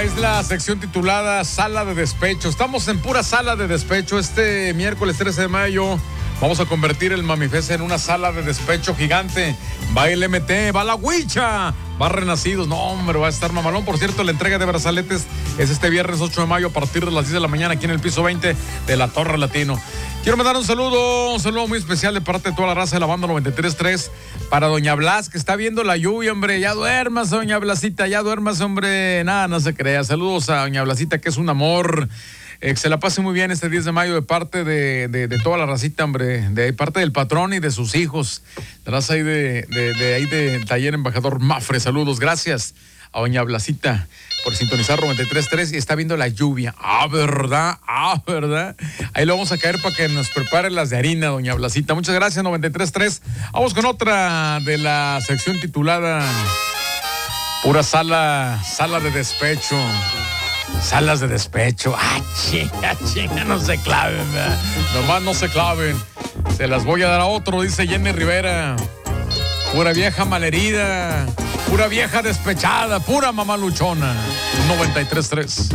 Es la sección titulada Sala de Despecho. Estamos en pura sala de despecho. Este miércoles 13 de mayo vamos a convertir el Mamifest en una sala de despecho gigante. Va el MT, va la Huicha, va Renacidos. No, hombre, va a estar mamalón. Por cierto, la entrega de brazaletes es este viernes 8 de mayo a partir de las 10 de la mañana aquí en el piso 20 de la Torre Latino. Quiero mandar un saludo muy especial de parte de toda la raza de la banda 93.3 para doña Blas, que está viendo la lluvia, hombre. Ya duermas, doña Blasita, ya duermas, hombre. Nada, no se crea. Saludos a doña Blasita, que es un amor. Que se la pase muy bien este 10 de mayo de parte de toda la racita, hombre. De parte del patrón y de sus hijos. La raza ahí de Taller Embajador Mafre. Saludos, gracias a doña Blasita por sintonizar 93.3 y está viendo la lluvia. ¿Verdad? ¿Verdad? Ahí lo vamos a caer para que nos prepare las de harina, doña Blasita. Muchas gracias, 93.3. Vamos con otra de la sección titulada Pura Sala de Despecho. Salas de despecho. Chinga, no se claven, ¿verdad? Nomás no se claven. Se las voy a dar a otro, dice Jenny Rivera. Pura vieja malherida, pura vieja despechada, pura mamá luchona. 93.3.